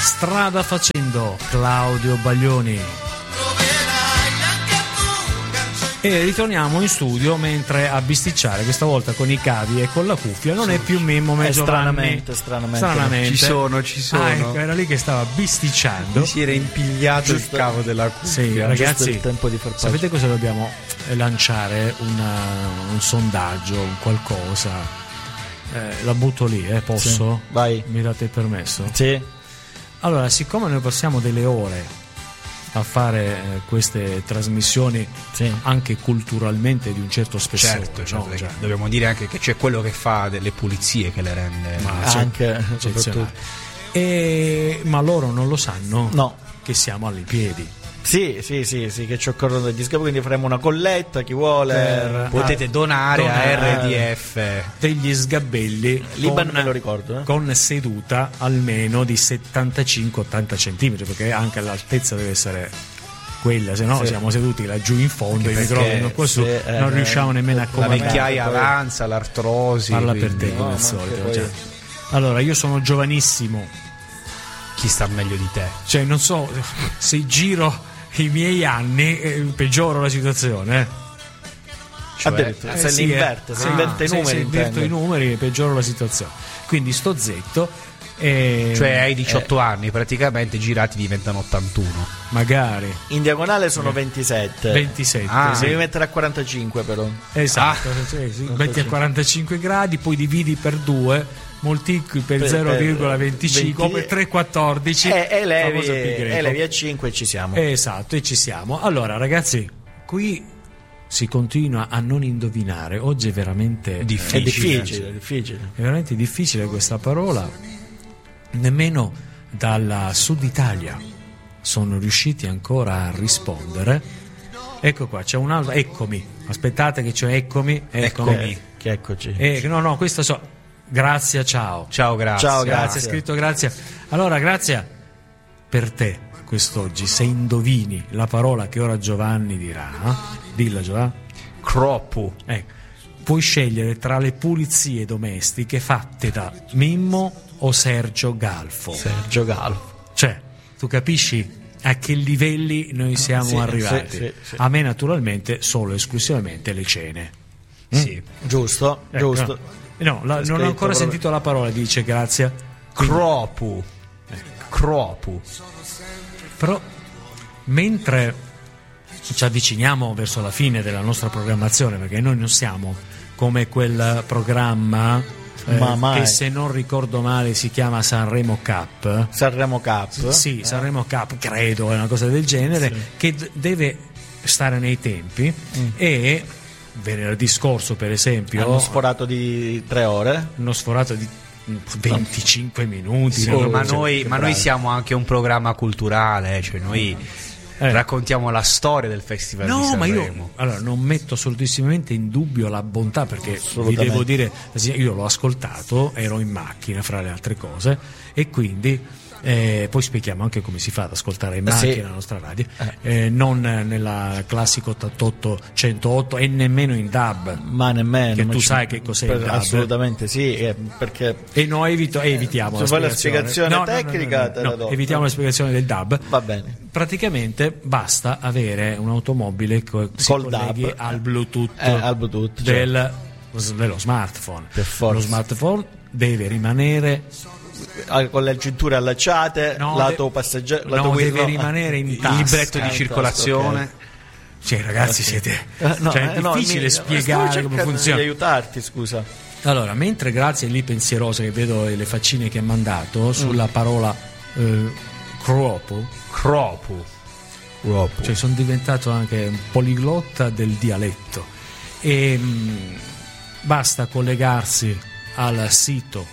Strada facendo, Claudio Baglioni. E ritorniamo in studio mentre a bisticciare, questa volta con i cavi e con la cuffia, non è più Mimmo Giovanni. Stranamente. Ci sono. Ah, ecco, era lì che stava bisticciando. Mi si era impigliato il cavo della cuffia. Sì, ragazzi, il tempo di far sapete cosa dobbiamo lanciare? Un sondaggio, un qualcosa. La butto lì, posso? Sì, vai. Mi date il permesso? Sì. Allora, siccome noi passiamo delle ore a fare queste trasmissioni, sì, anche culturalmente di un certo spessore, certo, no? Cioè, dobbiamo dire anche che c'è quello che fa delle pulizie che le rende anche ma loro non lo sanno, no, che siamo alle piedi. Sì, che ci occorrono degli scavi, quindi faremo una colletta, chi vuole potete donare a RDF degli sgabelli Liban, me lo ricordo, con seduta almeno di 75-80 centimetri, perché anche l'altezza deve essere quella, se no sì, siamo seduti laggiù in fondo, i microfoni qua su, non riusciamo nemmeno a comandare. La vecchiaia avanza, l'artrosi. Parla per te come al solito. Poi... Allora, io sono giovanissimo. Chi sta meglio di te? Cioè, non so, se giro i miei anni peggioro la situazione. Cioè, se sì, inverte i numeri, se inverto i numeri peggioro la situazione. Quindi sto zitto. Cioè hai 18 anni, praticamente girati diventano 81. Magari. In diagonale sono 27. Devi mettere a 45 però. Esatto, metti a 45 gradi, poi dividi per 2, moltiplichi per 0,25 per 3,14 e levi a 5 e ci siamo. Esatto, e ci siamo. Allora ragazzi, qui si continua a non indovinare. Oggi è veramente difficile. È veramente difficile questa parola. Nemmeno dalla Sud Italia sono riusciti ancora a rispondere. Ecco qua, c'è un altro. Eccomi, aspettate che c'è eccomi. Che eccoci. No, questo so. Grazie, ciao. Ciao, grazie. Grazie, scritto grazie. Allora, grazie per te quest'oggi. Se indovini la parola che ora Giovanni dirà, dilla Giovanni. Croppo. Puoi scegliere tra le pulizie domestiche fatte da Mimmo o Sergio Galfo. Cioè, tu capisci a che livelli noi siamo arrivati? Sì. A me naturalmente solo e esclusivamente le cene. Sì, giusto. No, non ho ancora sentito la parola, dice grazie. Cropu. Però mentre ci avviciniamo verso la fine della nostra programmazione, perché noi non siamo come quel programma che, se non ricordo male, si chiama Sanremo Cup. Sì, Sanremo Cup, credo, è una cosa del genere, che deve stare nei tempi. E venerdì scorso, per esempio, hanno sforato di 3 ore, hanno sforato di 25 minuti. Sì, ma noi siamo anche un programma culturale, cioè noi raccontiamo la storia del Festival di Sanremo. Ma io non metto assolutissimamente in dubbio la bontà, perché vi devo dire, io l'ho ascoltato, ero in macchina fra le altre cose, e quindi poi spieghiamo anche come si fa ad ascoltare in macchina la nostra radio, non nella classico 88-108 e nemmeno in DAB, ma nemmeno, che tu sai che cos'è il DAB. Assolutamente sì, perché evitiamo se vuoi la spiegazione tecnica te la do. Evitiamo la spiegazione del DAB. Va bene. Praticamente basta avere un'automobile che si colleghi al Bluetooth, dello smartphone. Lo smartphone deve rimanere con le cinture allacciate, lato passeggero, deve rimanere in tasca, il libretto di circolazione. Cioè, ragazzi, siete è difficile spiegare come funziona. Di aiutarti, scusa. Allora, mentre grazie lì pensierosa, che vedo le faccine che ha mandato sulla parola cropu, cioè sono diventato anche un poliglotta del dialetto, e basta collegarsi al sito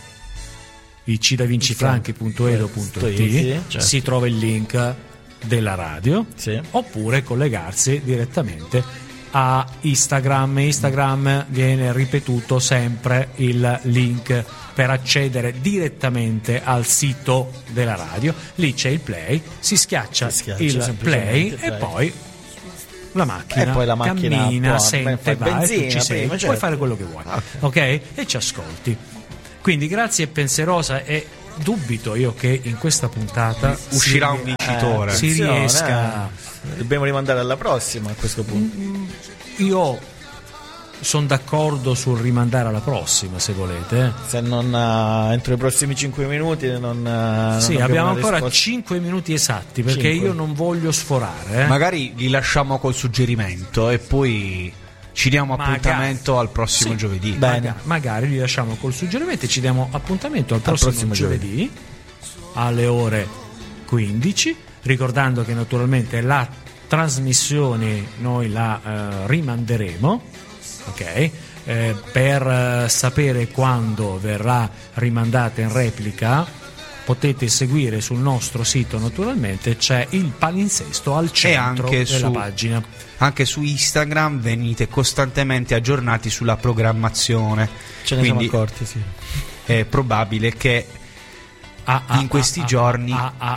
icidavincifranchi.edo.it, si trova il link della radio, oppure collegarsi direttamente a Instagram viene ripetuto sempre il link per accedere direttamente al sito della radio. Lì c'è il play, si schiaccia il play e poi la macchina, cammina, sente, va, e tu ci sei, puoi fare quello che vuoi, ok? E ci ascolti. Quindi grazie Penserosa, e dubito io che in questa puntata uscirà un vincitore. Si riesca. Dobbiamo rimandare alla prossima a questo punto. Io sono d'accordo sul rimandare alla prossima, se volete. Se non entro i prossimi 5 minuti non sì, abbiamo ancora 5 minuti esatti, perché 5. io non voglio sforare. Magari li lasciamo col suggerimento e poi ci diamo appuntamento al prossimo giovedì. Bene. Magari li lasciamo col suggerimento e ci diamo appuntamento al prossimo giovedì alle ore 15, ricordando che naturalmente la trasmissione noi la rimanderemo, ok? Per sapere quando verrà rimandata in replica potete seguire sul nostro sito, naturalmente c'è il palinsesto al centro della pagina. Anche su Instagram venite costantemente aggiornati sulla programmazione. Ce ne siamo accorti, sì. È probabile che in questi giorni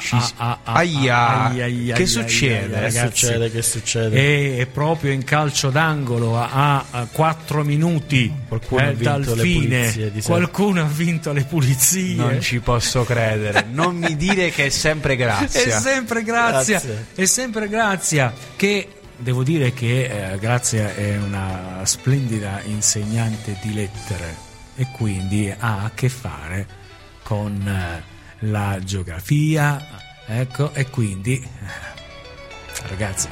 che succede? Che succede? È proprio in calcio d'angolo a 4 minuti dal fine. Qualcuno ha vinto le pulizie. Non ci posso credere. Non mi dire che è sempre Grazia. È sempre Grazia. È sempre Grazia. Che devo dire che Grazia è una splendida insegnante di lettere e quindi ha a che fare con la geografia, ecco, e quindi ragazzi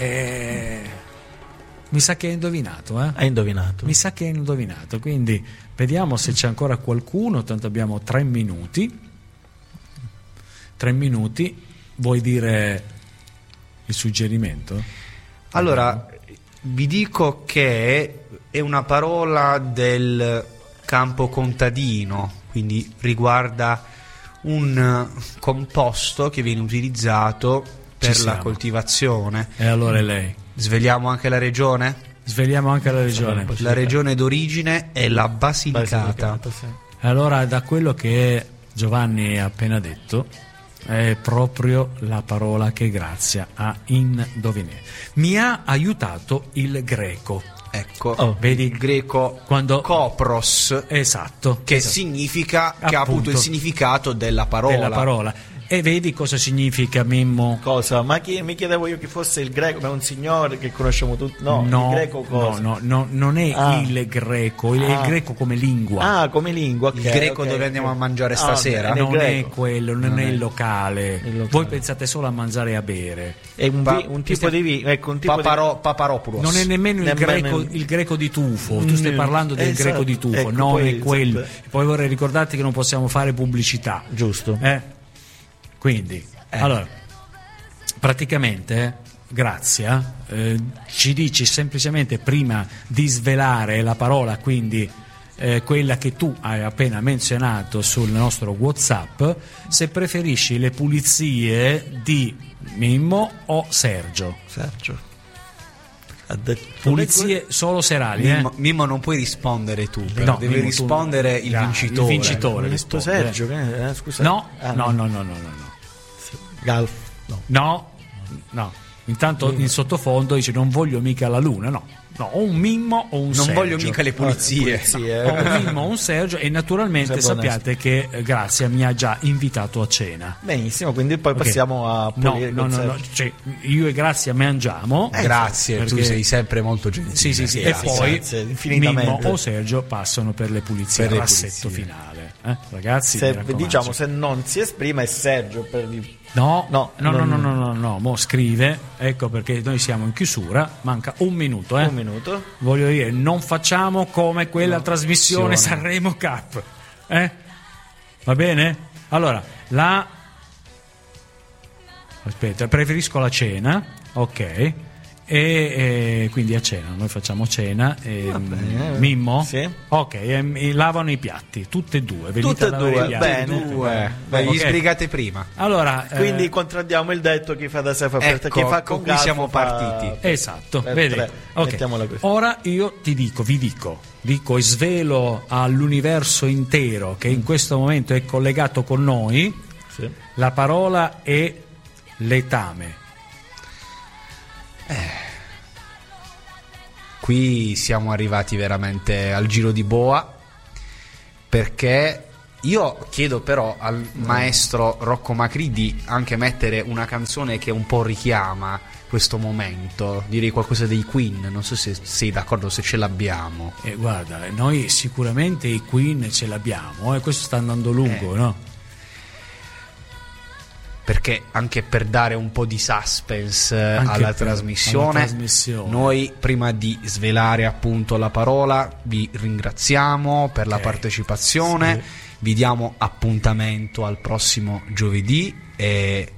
mi sa che hai indovinato, Hai indovinato. Mi sa che hai indovinato, quindi vediamo se c'è ancora qualcuno, tanto abbiamo 3 minuti. Vuoi dire il suggerimento? Allora, vi dico che è una parola del campo contadino, quindi riguarda un composto che viene utilizzato per la coltivazione. E allora è lei. Svegliamo anche la regione? Sveliamo anche la regione. La regione d'origine è la Basilicata. Sì. Allora, da quello che Giovanni ha appena detto, è proprio la parola che Grazia ha indovinato. Mi ha aiutato il greco. Ecco, vedi il greco quando kopros, esatto, che significa, che ha avuto il significato della parola. E vedi cosa significa, Mimmo? Cosa? Ma mi chiedevo io chi fosse il greco, ma è un signore che conosciamo tutti. No, il greco cosa? No, non è il greco, il greco come lingua. Come lingua. Okay, il greco dove andiamo a mangiare stasera? Non è quello, non è il locale. Voi pensate solo a mangiare e a bere. È un tipo di vino, ecco, un tipo Paparopoulos. Non è nemmeno il greco di tufo. Tu stai parlando del greco di tufo, non è quello. Poi vorrei ricordarti che non possiamo fare pubblicità. Giusto. Quindi, allora, praticamente, Grazia ci dici semplicemente, prima di svelare la parola, quindi quella che tu hai appena menzionato sul nostro WhatsApp, se preferisci le pulizie di Mimmo o Sergio. Pulizie solo serali. Mimmo non puoi rispondere tu, no, devi rispondere il vincitore. Il vincitore Sergio, scusa. No. Galf. No. Intanto in sottofondo dice non voglio mica la luna, no, o un Mimmo o un Sergio. Non voglio mica le pulizie. O un Mimmo o un Sergio. E naturalmente sappiate che Grazia mi ha già invitato a cena. Benissimo, quindi poi passiamo a pulire. No, cioè, io e Grazia mangiamo. Grazie, perché tu sei sempre molto gentile. Sì. E poi Mimmo o Sergio passano per le pulizie, per il rassetto finale. Ragazzi, diciamo, se non si esprime è Sergio per il... No, mo scrive, ecco perché noi siamo in chiusura, manca un minuto. Un minuto. Voglio dire, non facciamo come quella trasmissione Sanremo Cup. Va bene? Allora, aspetta, preferisco la cena, ok. E quindi a cena, noi facciamo cena. Mimmo? Sì. Ok, lavano i piatti, tutte e due. Tutte e due, bene. Vi sbrigate prima. Allora, quindi contraddiamo il detto: chi fa da sé fa per te, chi fa con cui siamo partiti. Esatto, vedi? Okay. Ora io vi dico e svelo all'universo intero che in questo momento è collegato con noi. Sì. La parola è letame. Qui siamo arrivati veramente al giro di boa, perché Io chiedo però al maestro Rocco Macri di anche mettere una canzone che un po' richiama questo momento, direi qualcosa dei Queen, non so se sei d'accordo, se ce l'abbiamo. Guarda, noi sicuramente i Queen ce l'abbiamo, questo sta andando lungo, no? Perché anche per dare un po' di suspense alla trasmissione, noi prima di svelare appunto la parola vi ringraziamo per la partecipazione, vi diamo appuntamento al prossimo giovedì e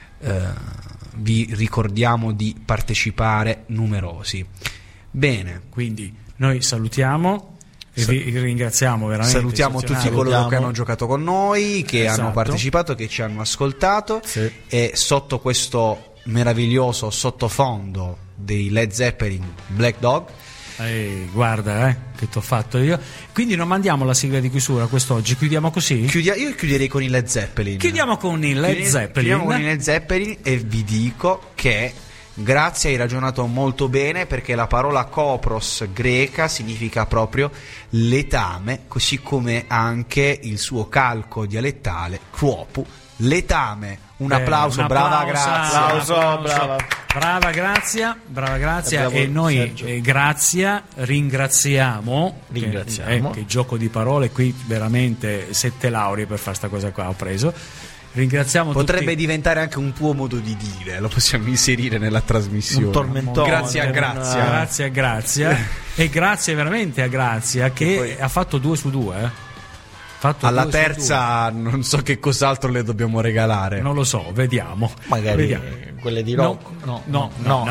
vi ricordiamo di partecipare numerosi. Bene, quindi noi salutiamo e vi ringraziamo veramente. Salutiamo tutti coloro che hanno giocato con noi, che hanno partecipato, che ci hanno ascoltato, e sotto questo meraviglioso sottofondo dei Led Zeppelin, Black Dog. Guarda che t'ho fatto io. Quindi non mandiamo la sigla di chiusura quest'oggi, chiudiamo così? Io chiuderei con i Led Zeppelin. Chiudiamo con i Led Zeppelin e vi dico che grazie, hai ragionato molto bene, perché la parola kopros greca significa proprio letame, così come anche il suo calco dialettale quopu, letame. Un applauso, brava Grazia. Brava Grazia. E noi ringraziamo. Che gioco di parole qui, veramente 7 lauree per fare sta cosa qua ho preso. Ringraziamo Potrebbe tutti. Diventare anche un tuo modo di dire, lo possiamo inserire nella trasmissione. Un tormentone. Grazie a Grazia. E grazie veramente a Grazia che ha fatto 2 su 2. Alla terza non so che cos'altro le dobbiamo regalare. Non lo so, vediamo. Magari quelle di Rocco. No.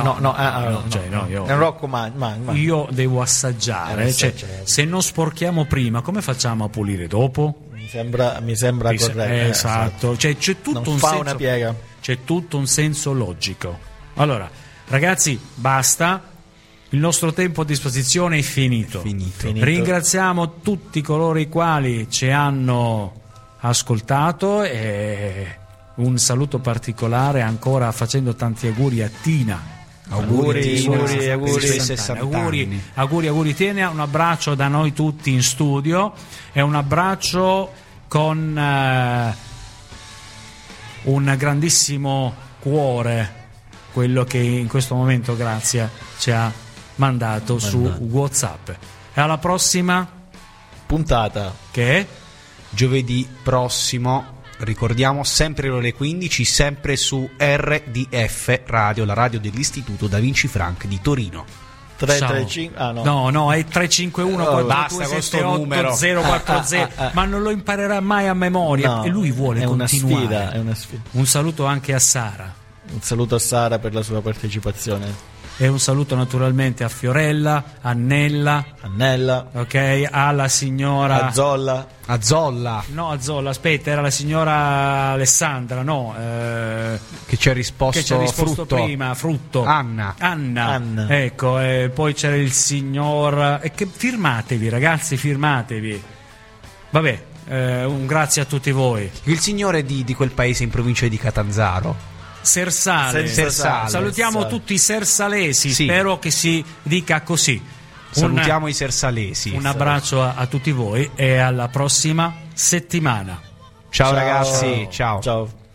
È un Rocco, ma io devo assaggiare. Se non sporchiamo prima, come facciamo a pulire dopo? Mi sembra corretto. Esatto. C'è tutto un senso. Una piega. C'è tutto un senso logico. Allora, ragazzi, basta. Il nostro tempo a disposizione è finito. Ringraziamo tutti coloro i quali ci hanno ascoltato e un saluto particolare ancora facendo tanti auguri a Tina. Auguri Tina, un abbraccio da noi tutti in studio e un abbraccio con un grandissimo cuore, quello che in questo momento Grazia ci ha mandato su WhatsApp. E alla prossima puntata, che è giovedì prossimo, ricordiamo, sempre alle ore 15, sempre su RDF Radio, la radio dell'Istituto Da Vinci Frank di Torino. 335 no, è 351 basta questo numero 040 ma non lo imparerà mai a memoria, e lui vuole continuare. È una sfida. Un saluto anche a Sara. Un saluto a Sara per la sua partecipazione. E un saluto naturalmente a Fiorella, Annella, ok, alla signora Azzolla. No, Azzolla, aspetta, era la signora Alessandra, che ci ha risposto prima, Frutto. Anna. Ecco, poi c'era il signor firmatevi, ragazzi, firmatevi. Vabbè, un grazie a tutti voi. Il signore di quel paese in provincia di Catanzaro. Sersale. Salutiamo tutti i sersalesi, spero che si dica così. Salutiamo i sersalesi. Un abbraccio a tutti voi e alla prossima settimana. Ciao ragazzi, ciao.